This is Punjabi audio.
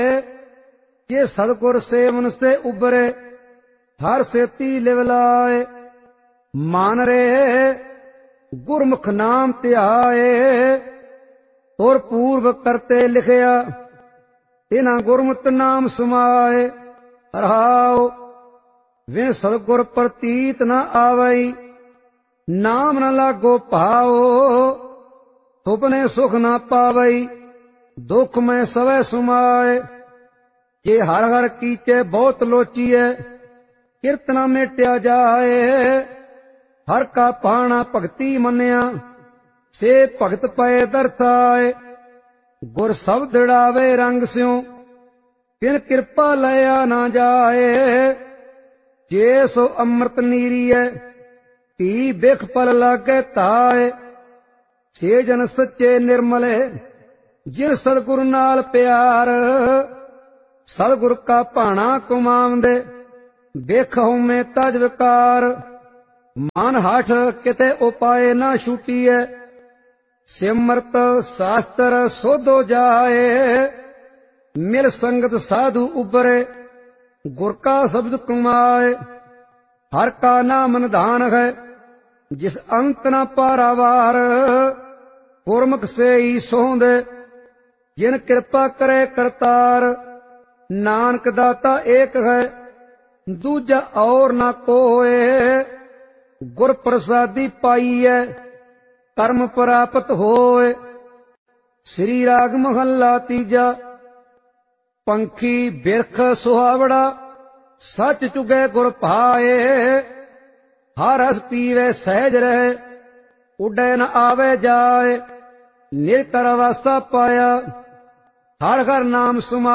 ਜੇ ਸਤਿਗੁਰ ਸੇਵਨ ਸੇ ਉਬਰੇ ਹਰ ਸੇਤੀ ਲਿਵ ਲਾਏ। ਮਨ ਰੇ ਗੁਰਮੁਖ ਨਾਮ ਧਿਆਏ ਤੁਰ ਪੂਰਵ ਕਰਤੇ ਲਿਖਿਆ ਤਿਨਾ ਗੁਰਮਤਿ ਨਾਮ ਸਮਾਏ। ਰਹਾਉ ਵਿਣ ਸਤਿਗੁਰ ਪ੍ਰਤੀਤ ਨ ਆਵਈ ਨਾਮ ਨ ਲਾਗੋ ਭਾਉ। ਸੁਪਨੇ ਸੁਖ ਨ ਪਾਵਈ ਦੁਖ ਮੈਂ ਸਵੈ ਸੁਮਾਏ। ਜੇ ਹਰ ਹਰ ਕੀਚੇ ਬਹੁਤ ਲੋਚੀਐ ਕਿਰਤ ਨ ਮੇਟਿਆ ਜਾਏ। ਹਰ ਕਾ ਪਾਣਾ ਭਗਤੀ ਮੰਨਿਆ ਸੇ ਭਗਤ ਪਏ ਦਰਥਾਏ। ਗੁਰ ਸਬਦ ੜਾਵੇ ਰੰਗ ਸਿਉ ਬਿਨ ਕਿਰਪਾ ਲਿਆ ਨਾ ਜਾਏ। ਜੇ ਸੋ ਅੰਮ੍ਰਿਤ ਨੀਰੀਐ ਧੀ ਬਿਖ ਪਲ ਲਾਗੇ ਧਾਏ। ਸੇ ਜਨ ਸੱਚੇ ਨਿਰਮਲੇ ਜਿਨ ਸਤਿਗੁਰ ਨਾਲ ਪਿਆਰ। ਸਤਿਗੁਰ ਕਾ ਭਾਣਾ ਕਮਾਵੰਦੇ ਬਿਖ ਹਉਮੈ ਤਜ ਵਿਕਾਰ। ਮਨ ਹਠ ਕਿਤੇ ਉਪਾਏ ਨਾ ਛੂਟੀਐ ਸਿਮਰਤ ਸ਼ਾਸਤਰ ਸੋਧੋ ਜਾਏ। ਮਿਲ ਸੰਗਤ ਸਾਧੂ ਉਬਰੇ ਗੁਰ ਕਾ ਸ਼ਬਦ ਕਮਾਏ। ਹਰ ਕਾ ਨਾਮ ਨਿਧਾਨ ਹੈ ਜਿਸ ਅੰਤ ਨ ਪਾਰਾਵਾਰ। ਗੁਰਮੁਖ ਸੇ ਹੀ ਸੋਹੰਦੇ ਜਿਨ ਕਿਰਪਾ ਕਰੇ ਕਰਤਾਰ। ਨਾਨਕ ਦਾਤਾ ਏਕ ਹੈ ਦੂਜਾ ਔਰ ਨਾ ਕੋਏ। ਗੁਰ ਪ੍ਰਸਾਦੀ ਪਾਈਐ ਕਰਮ ਪ੍ਰਾਪਤ ਹੋਏ। ਸ੍ਰੀ ਰਾਗ ਮਹੱਲਾ ਤੀਜਾ। ਪੰਖੀ ਬਿਰਖ ਸੁਹਾਵੜਾ ਸੱਚ ਚੁਗੇ ਗੁਰ ਭਾਏ। ਹਰ ਰਸ ਪੀਵੇ ਸਹਿਜ ਰਹੇ ਉੱਡੇ ਨ ਆਵੇ ਜਾਏ। ਨਿਰਕਰ ਅਵਸਥਾ ਪਾਇਆ ਹਰ ਹਰ ਨਾਮ ਸੁਮਾ